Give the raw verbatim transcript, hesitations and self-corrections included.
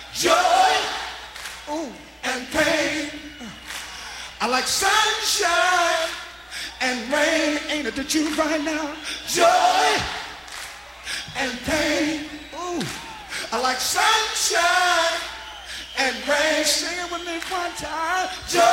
joy, ooh, and pain. I like sunshine and rain. Ain't it the truth right now? Joy and pain. Ooh, I like sunshine and rain. Sing it with me one time. Joy